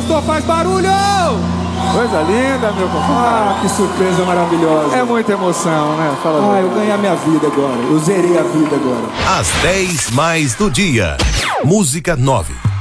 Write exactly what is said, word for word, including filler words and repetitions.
pastor, faz barulho! Coisa linda, meu compadre. Ah, que surpresa maravilhosa. É muita emoção, né? Fala Ah, bem. eu ganhei a minha vida agora. Eu zerei a vida agora. Às dez mais do dia. Música nove.